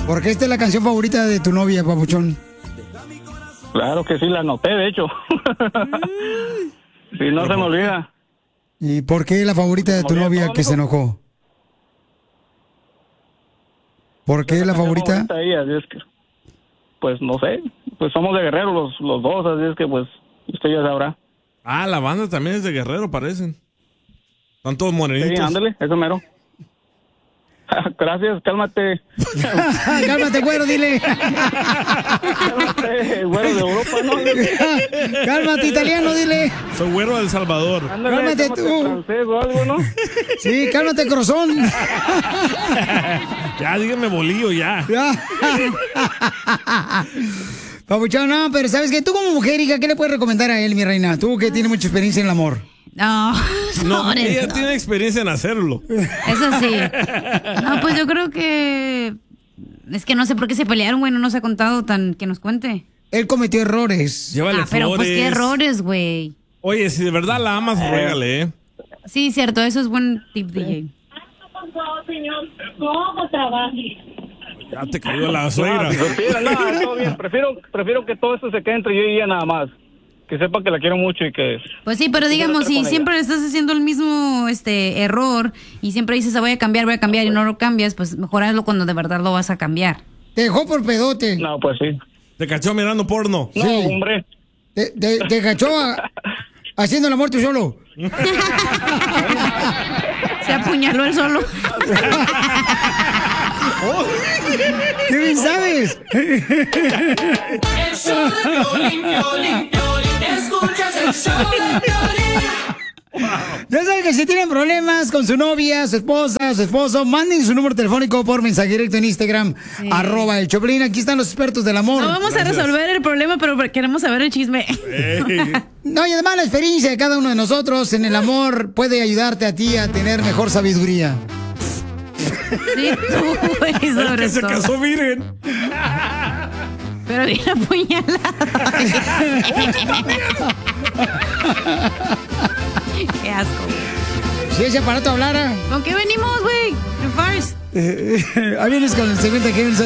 Porque esta es la canción favorita de tu novia, papuchón. Claro que sí, la anoté, de hecho. Si no se me olvida. ¿Y por qué la favorita de tu novia que se enojó? ¿Por qué la favorita? De ella, así es que, pues no sé, pues somos de Guerrero los dos, así es que pues usted ya sabrá. Ah, la banda también es de Guerrero, parecen. Están todos morenitos. Sí, ándale, eso mero. Gracias, cálmate. Cálmate, güero, dile. Cálmate, güero de Europa, ¿no? Cálmate, italiano, dile. Soy güero de El Salvador. Ándale, Cálmate tú. Francés o algo, ¿no? Sí, cálmate, crozón. Ya, dígame bolillo, ya. Papuchón, no, pero ¿sabes qué? Tú como mujer, hija, ¿qué le puedes recomendar a él, mi reina? Tú que tienes mucha experiencia en el amor. No, ella tiene experiencia en hacerlo. Eso sí. No, pues yo creo que... Es que no sé por qué se pelearon, güey, no nos ha contado tan que nos cuente. Él cometió errores. Llévale pero flores. pues qué errores, güey. Oye, si de verdad la amas, ruégale, ¿eh? Sí, cierto, eso es buen tip, DJ. ¿Cómo trabaje? Ya te cayó la suegra. No, todo bien. Prefiero que todo esto se quede entre yo y ella nada más. Que sepa que la quiero mucho y que... Pues sí, pero digamos, si siempre estás haciendo el mismo error y siempre dices, voy a cambiar y no lo cambias, pues mejor hazlo cuando de verdad lo vas a cambiar. Te dejó por pedote. No, pues sí. Te cachó mirando porno. No, Sí. hombre. Te cachó haciendo el amor tú solo. Se apuñaló él solo. ¿Qué bien sabes? El show de Piolín, Piolín, Piolín. Escuchas el show de Piolín. Ya saben que si tienen problemas con su novia, su esposa, su esposo, manden su número telefónico por mensaje directo en Instagram, Sí. @el Choplin. Aquí están los expertos del amor. No vamos a resolver el problema, pero queremos saber el chisme. No, y además la experiencia de cada uno de nosotros en el amor puede ayudarte a ti a tener mejor sabiduría. Sí, tú, güey, sobre Que se todo. casó virgen. Pero bien apuñalado. Qué asco. Si ese aparato hablara. ¿Con qué venimos, güey? First. Ahí vienes con el segmento de Kevin